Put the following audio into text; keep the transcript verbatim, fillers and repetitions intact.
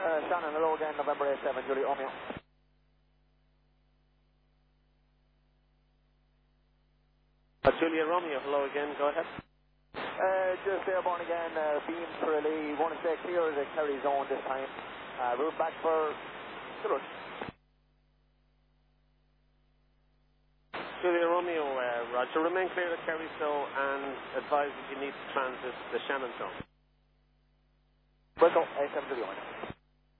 Uh, Shannon, hello again, November A seven, Julie Romeo. Uh, Julia Romeo, hello again, go ahead. Uh, just airborne again, uh, beam for a Lee, want to stay clear of the Kerry zone this time. Uh, route back for Silhouette. Julia Romeo, uh, Roger, remain clear of Kerry zone and advise if you need to transit the Shannon zone. Welcome, A seven, Julie Romeo.